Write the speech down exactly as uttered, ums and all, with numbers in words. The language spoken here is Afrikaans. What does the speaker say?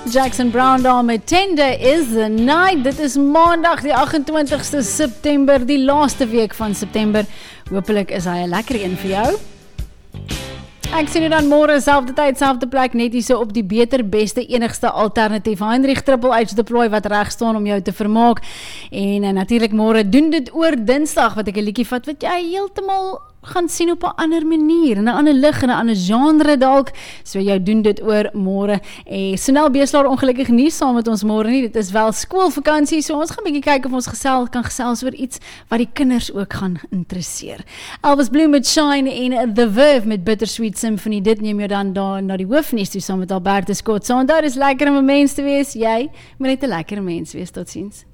Jackson Brown daar met Tender is the Night. Dit is maandag die agt-en-twintigste September, die laaste week van September. Hoopelik is hy 'n lekker een vir jou. Ek sien jou dan môre, selfde tyd, selfde plek, net hier so op die beter, beste, enigste alternatief. Heinrich Triple H Deploy wat reg staan om jou te vermaak. En uh, natuurlik môre doen dit oor Dinsdag wat ek 'n liedjie vat wat jy heeltemal gaan sien op 'n ander manier, in 'n ander lig, in 'n ander genre dalk. So jou doen dit oor môre. En Sonel Beeslaar ongelukkig nie saam met ons môre nie. Dit is wel skoolvakansie, so ons gaan 'n bietjie kyk of ons gesels kan gesels oor iets wat die kinders ook gaan interesseer. Elvis Bloom met Shine en The Verve met Bittersweet Symphony. Dit neem jou dan daar na die hoofnuus toe saam met Albertus Scott. So, en daar is lekker om 'n mens te wees. Jy moet net 'n lekker mens wees. Totsiens.